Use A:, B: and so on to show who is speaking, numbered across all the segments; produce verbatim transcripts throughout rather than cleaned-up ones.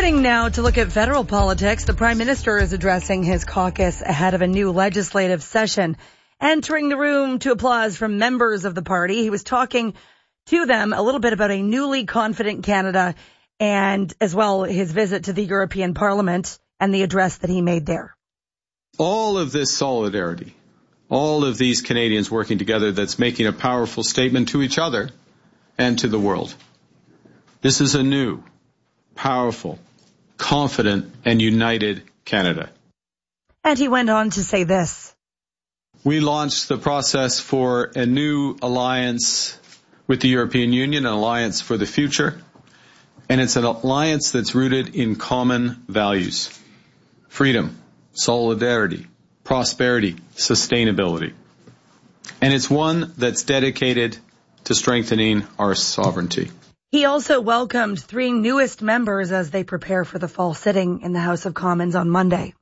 A: Pivoting now to look at federal politics, the Prime Minister is addressing his caucus ahead of a new legislative session. Entering the room to applause from members of the party, he was talking to them a little bit about a newly confident Canada and as well his visit to the European Parliament and the address that he made there.
B: All of this solidarity, all of these Canadians working together, that's making a powerful statement to each other and to the world. This is a new, powerful, confident, and united Canada.
A: And he went on to say this.
B: We launched the process for a new alliance with the European Union, an alliance for the future. And it's an alliance that's rooted in common values: freedom, solidarity, prosperity, sustainability. And it's one that's dedicated to strengthening our sovereignty.
A: He also welcomed three newest members as they prepare for the fall sitting in the House of Commons on Monday.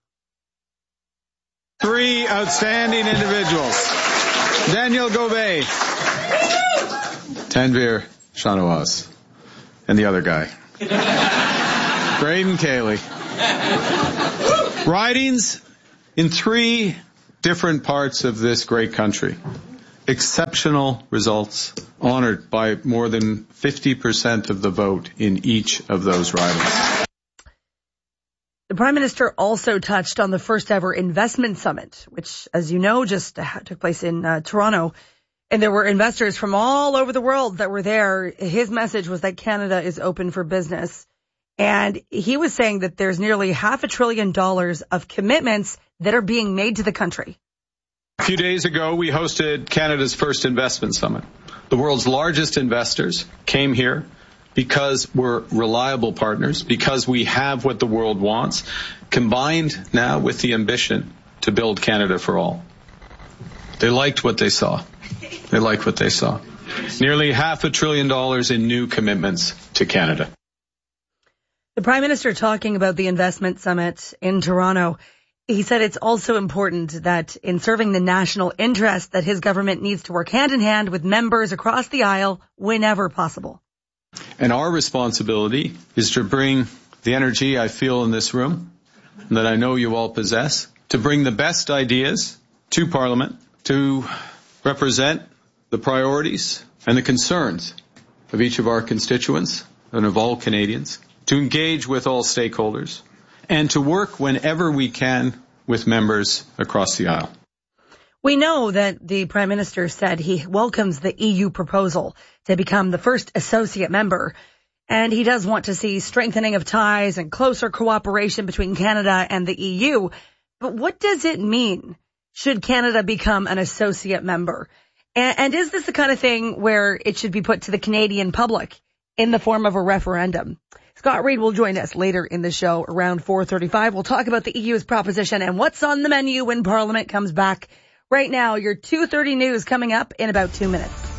B: Three outstanding individuals. Daniel Gobet, Tanvir Shanawaz, and the other guy, Braden Cayley. Ridings in three different parts of this great country. Exceptional results, honored by more than fifty percent of the vote in each of those ridings.
A: The Prime Minister also touched on the first ever investment summit, which, as you know, just took place in uh, Toronto. And there were investors from all over the world that were there. His message was that Canada is open for business. And he was saying that there's nearly half a trillion dollars of commitments that are being made to the country.
B: A few days ago, we hosted Canada's first investment summit. The world's largest investors came here because we're reliable partners, because we have what the world wants, combined now with the ambition to build Canada for all. They liked what they saw. They liked what they saw. Nearly half a trillion dollars in new commitments to Canada.
A: The Prime Minister talking about the investment summit in Toronto, he said it's also important that in serving the national interest that his government needs to work hand in hand with members across the aisle whenever possible.
B: And our responsibility is to bring the energy I feel in this room, and that I know you all possess, to bring the best ideas to Parliament, to represent the priorities and the concerns of each of our constituents and of all Canadians, to engage with all stakeholders, and to work whenever we can with members across the aisle.
A: We know that the Prime Minister said he welcomes the E U proposal to become the first associate member, and he does want to see strengthening of ties and closer cooperation between Canada and the E U. But what does it mean should Canada become an associate member? And, and is this the kind of thing where it should be put to the Canadian public in the form of a referendum? Scott Reid will join us later in the show around four thirty-five. We'll talk about the E U's proposition and what's on the menu when Parliament comes back. Right now, your two thirty news coming up in about two minutes.